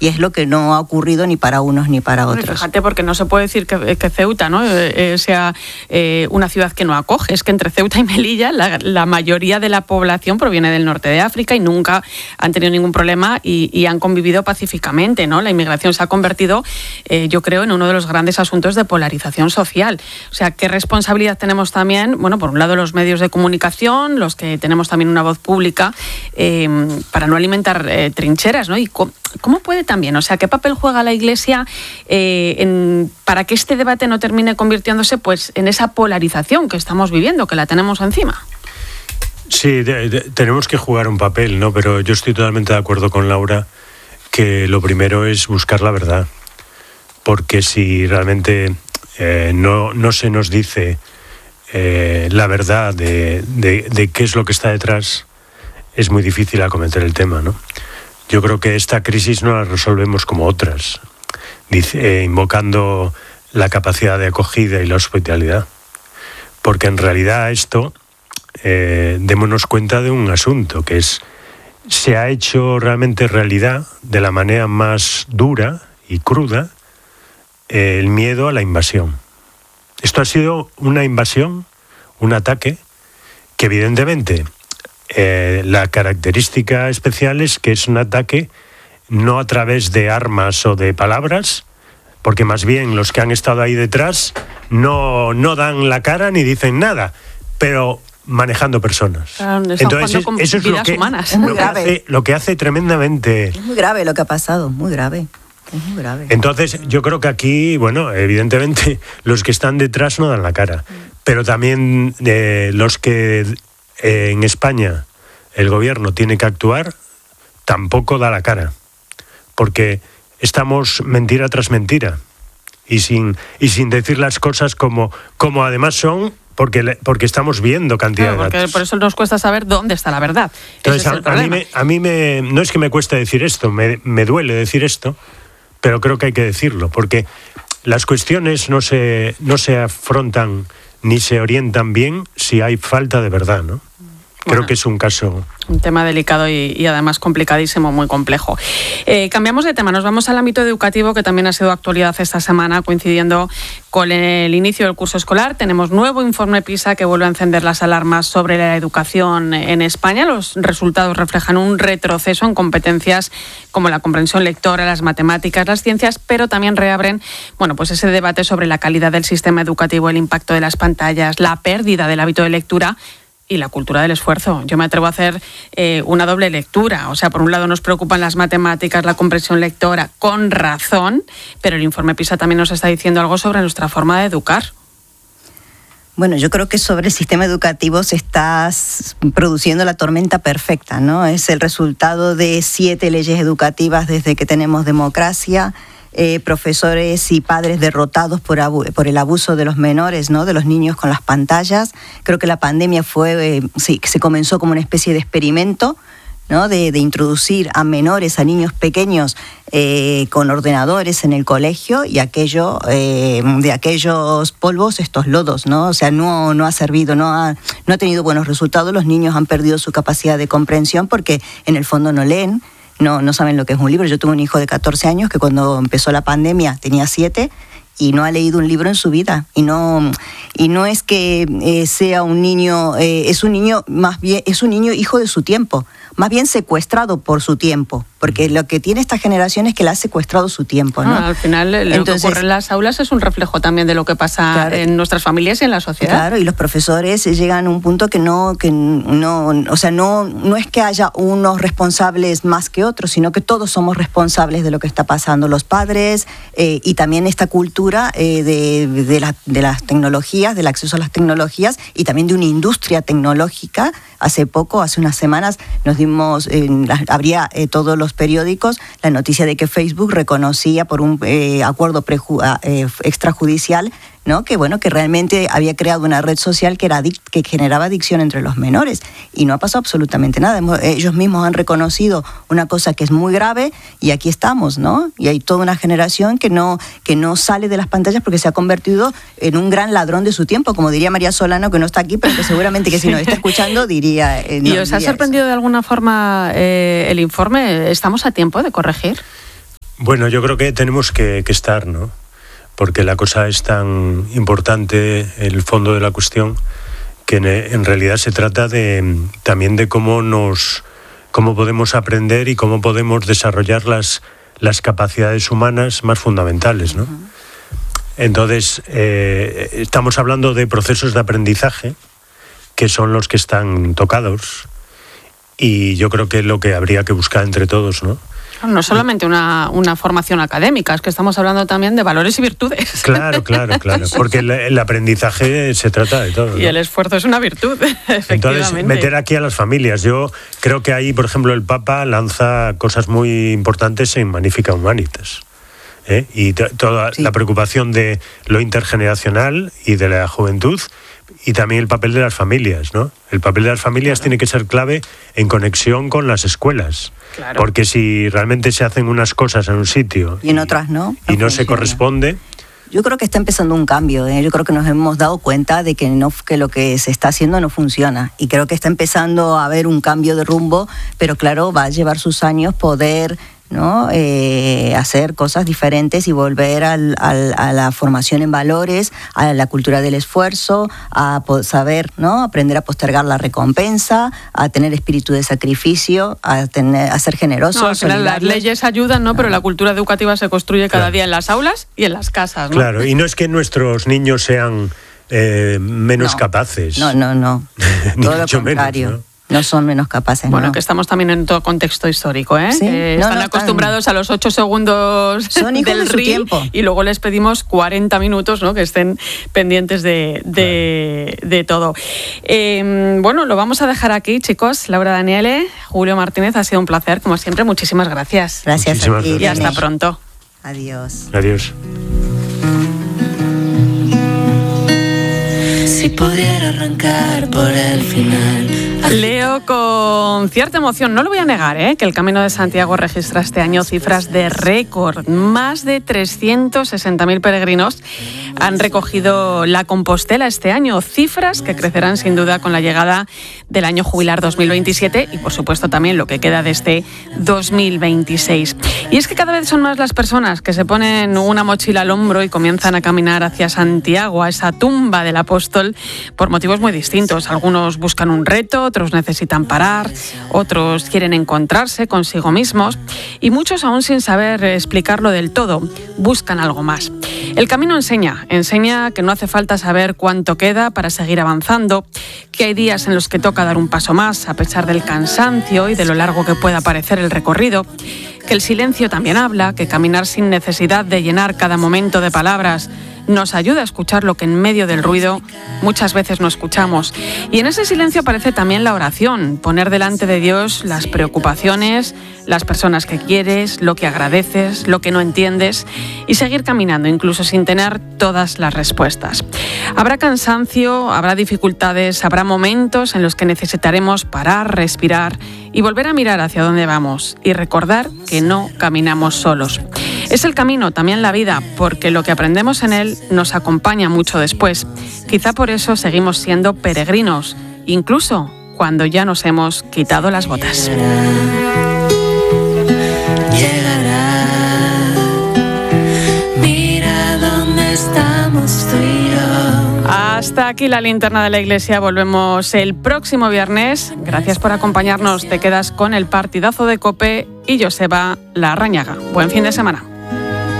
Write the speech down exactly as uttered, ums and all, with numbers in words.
y es lo que no ha ocurrido ni para unos ni para otros. Bueno, fíjate, porque no se puede decir que, que Ceuta, ¿no?, eh, sea eh, una ciudad que no acoge. Es que entre Ceuta y Melilla la, la mayoría de la población proviene del norte de África y nunca han tenido ningún problema y, y han convivido pacíficamente, ¿no? La inmigración se ha convertido, eh, yo creo, en uno de los grandes asuntos de polarización social. O sea, ¿qué responsabilidad tenemos también? Bueno, por un lado los medios de comunicación, los que tenemos también una voz pública, eh, para no alimentar eh, trincheras, ¿no? Y co- ¿Cómo puede también? O sea, ¿qué papel juega la Iglesia eh, en, para que este debate no termine convirtiéndose pues en esa polarización que estamos viviendo, que la tenemos encima? Sí, de, de, tenemos que jugar un papel, ¿no? Pero yo estoy totalmente de acuerdo con Laura que lo primero es buscar la verdad. Porque si realmente eh, no, no se nos dice eh, la verdad de, de, de qué es lo que está detrás, es muy difícil acometer el tema, ¿no? Yo creo que esta crisis no la resolvemos como otras, dice, eh, invocando la capacidad de acogida y la hospitalidad. Porque en realidad esto, eh, démonos cuenta de un asunto, que es, se ha hecho realmente realidad de la manera más dura y cruda, eh, el miedo a la invasión. Esto ha sido una invasión, un ataque, que evidentemente... Eh, la característica especial es que es un ataque no a través de armas o de palabras, porque más bien los que han estado ahí detrás no, no dan la cara ni dicen nada, pero manejando personas. Claro, entonces es, eso es lo que, humanas. Es muy lo, que grave. hace, lo que hace tremendamente... Es muy grave lo que ha pasado, muy grave. Es muy grave. Entonces yo creo que aquí, bueno, evidentemente los que están detrás no dan la cara, pero también eh, los que... en España el gobierno tiene que actuar, tampoco da la cara, porque estamos mentira tras mentira y sin y sin decir las cosas como como además son, porque porque estamos viendo cantidad claro, de porque datos. Por eso nos cuesta saber dónde está la verdad. Entonces, Ese es el a, a mí problema. me, a mí me no es que me cueste decir esto, me, me duele decir esto, pero creo que hay que decirlo, porque las cuestiones no se no se afrontan ni se orientan bien si hay falta de verdad, ¿no? Creo bueno, que es un caso... Un tema delicado y, y además complicadísimo, muy complejo. Eh, cambiamos de tema, nos vamos al ámbito educativo, que también ha sido actualidad esta semana, coincidiendo con el inicio del curso escolar. Tenemos nuevo informe PISA que vuelve a encender las alarmas sobre la educación en España. Los resultados reflejan un retroceso en competencias como la comprensión lectora, las matemáticas, las ciencias, pero también reabren, bueno, pues ese debate sobre la calidad del sistema educativo, el impacto de las pantallas, la pérdida del hábito de lectura y la cultura del esfuerzo. Yo me atrevo a hacer eh, una doble lectura. O sea, por un lado nos preocupan las matemáticas, la comprensión lectora, con razón, pero el informe PISA también nos está diciendo algo sobre nuestra forma de educar. Bueno, yo creo que sobre el sistema educativo se está produciendo la tormenta perfecta, ¿no? Es el resultado de siete leyes educativas desde que tenemos democracia, Eh, profesores y padres derrotados por, abu- por el abuso de los menores, ¿no? De los niños con las pantallas. Creo que la pandemia fue, eh, sí, se comenzó como una especie de experimento, ¿no? De, de introducir a menores, a niños pequeños eh, con ordenadores en el colegio, y aquello, eh, de aquellos polvos, estos lodos, ¿no? O sea, no, no ha servido, no ha, no ha tenido buenos resultados. Los niños han perdido su capacidad de comprensión porque en el fondo no leen. No, no saben lo que es un libro. Yo tuve un hijo de catorce años que cuando empezó la pandemia tenía siete y no ha leído un libro en su vida. Y no, y no es que eh, sea un niño, eh, es un niño más bien, es un niño hijo de su tiempo, más bien secuestrado por su tiempo, porque lo que tiene esta generación es que le ha secuestrado su tiempo, ¿no? Ah, al final, lo Entonces, que ocurre en las aulas es un reflejo también de lo que pasa claro, en nuestras familias y en la sociedad. Claro, y los profesores llegan a un punto que no, que no, o sea, no, no es que haya unos responsables más que otros, sino que todos somos responsables de lo que está pasando, los padres eh, y también esta cultura eh, de, de, la, de las tecnologías, del acceso a las tecnologías y también de una industria tecnológica. Hace poco, hace unas semanas, nos dimos, eh, habría eh, todos los periódicos la noticia de que Facebook reconocía por un eh, acuerdo preju- eh, extrajudicial, ¿no? Que bueno, que realmente había creado una red social que era adic- que generaba adicción entre los menores, y no ha pasado absolutamente nada. Ellos mismos han reconocido una cosa que es muy grave y aquí estamos, ¿no? Y hay toda una generación que no que no sale de las pantallas porque se ha convertido en un gran ladrón de su tiempo, como diría María Solano, que no está aquí, pero que seguramente que si nos está escuchando diría... Eh, no, ¿Y os ha sorprendido eso. de alguna forma eh, el informe? ¿Estamos a tiempo de corregir? Bueno, yo creo que tenemos que, que estar, ¿no? Porque la cosa es tan importante, el fondo de la cuestión, que en, en realidad se trata de también de cómo nos cómo podemos aprender y cómo podemos desarrollar las, las capacidades humanas más fundamentales, ¿no? Uh-huh. Entonces, eh, estamos hablando de procesos de aprendizaje que son los que están tocados, y yo creo que es lo que habría que buscar entre todos, ¿no? No solamente una, una formación académica, es que estamos hablando también de valores y virtudes. Claro, claro, claro, porque el, el aprendizaje se trata de todo, ¿no? Y el esfuerzo es una virtud, efectivamente. Entonces, meter aquí a las familias. Yo creo que ahí, por ejemplo, el Papa lanza cosas muy importantes en Magnificat Humanitas. ¿eh? Y t- toda sí. la preocupación de lo intergeneracional y de la juventud, y también el papel de las familias, ¿no? El papel de las familias claro. tiene que ser clave en conexión con las escuelas. Claro. Porque si realmente se hacen unas cosas en un sitio y en otras no, y no, no se corresponde. Yo creo que está empezando un cambio, ¿eh? Yo creo que nos hemos dado cuenta de que no que lo que se está haciendo no funciona, y creo que está empezando a haber un cambio de rumbo, pero claro, va a llevar sus años poder, ¿no? Eh, hacer cosas diferentes y volver al, al, a la formación en valores, a la cultura del esfuerzo, a saber, ¿no? Aprender a postergar la recompensa, a tener espíritu de sacrificio, a, tener, a ser generosos. No, al final las leyes ayudan, ¿no? Pero la cultura educativa se construye cada claro. día en las aulas y en las casas, ¿no? Claro, y no es que nuestros niños sean eh, menos no, capaces. No, no, no. Todo lo contrario. Menos, ¿no? No son menos capaces. Bueno, no. que estamos también en todo contexto histórico, ¿eh? Sí, eh no, están no, acostumbrados tan... a los ocho segundos son hijos del de su reel tiempo. Y luego les pedimos cuarenta minutos, ¿no? Que estén pendientes de, de, claro. de todo. Eh, bueno, lo vamos a dejar aquí, chicos. Laura Daniele, Julio Martínez, ha sido un placer, como siempre. Muchísimas gracias. Gracias Muchísimas a ti. gracias. Y hasta pronto. Adiós. Adiós. Si pudiera arrancar por el final. Leo con cierta emoción, no lo voy a negar, ¿eh? que el Camino de Santiago registra este año cifras de récord. Más de trescientos sesenta mil peregrinos han recogido la Compostela este año, cifras que crecerán sin duda con la llegada del año jubilar dos mil veintisiete y por supuesto también lo que queda de este dos mil veintiséis. Y es que cada vez son más las personas que se ponen una mochila al hombro y comienzan a caminar hacia Santiago, a esa tumba del apóstol, por motivos muy distintos. Algunos buscan un reto, otros necesitan parar, otros quieren encontrarse consigo mismos y muchos, aún sin saber explicarlo del todo, buscan algo más. El camino enseña, enseña que no hace falta saber cuánto queda para seguir avanzando, que hay días en los que toca dar un paso más a pesar del cansancio y de lo largo que pueda parecer el recorrido, que el silencio también habla, que caminar sin necesidad de llenar cada momento de palabras nos ayuda a escuchar lo que en medio del ruido muchas veces no escuchamos. Y en ese silencio aparece también la oración, poner delante de Dios las preocupaciones, las personas que quieres, lo que agradeces, lo que no entiendes, y seguir caminando incluso sin tener todas las respuestas. Habrá cansancio, habrá dificultades, habrá momentos en los que necesitaremos parar, respirar y volver a mirar hacia dónde vamos y recordar que no caminamos solos. Es el camino, también la vida, porque lo que aprendemos en él nos acompaña mucho después. Quizá por eso seguimos siendo peregrinos, incluso cuando ya nos hemos quitado las botas. Llegará, mira dónde estamos tú y yo. Hasta aquí la linterna de la iglesia. Volvemos el próximo viernes. Gracias por acompañarnos. Te quedas con el partidazo de COPE y Joseba Larrañaga. Buen fin de semana.